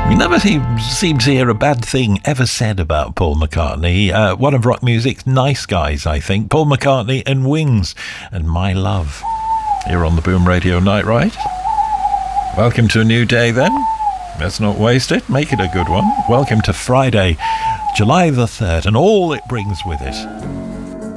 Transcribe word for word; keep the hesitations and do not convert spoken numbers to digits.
You never seem, seem to hear a bad thing ever said about Paul McCartney. Uh, one of rock music's nice guys, I think. Paul McCartney and Wings and My Love. Here on the Boom Radio Night Ride. Welcome to a new day then. Let's not waste it. Make it a good one. Welcome to Friday, July the third, and all it brings with it.